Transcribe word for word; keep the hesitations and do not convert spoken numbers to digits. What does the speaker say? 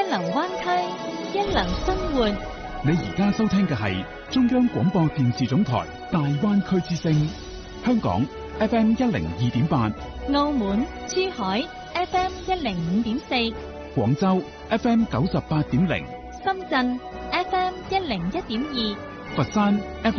流灣區，一流生活。 你而家收聽嘅係中央廣播電視總台大灣區之聲，香港 F M 一零二點八， 澳門、珠海 F M 一零五點四， 廣州 F M 九十八點零， 深圳 F M 一零一點二， 佛山 F M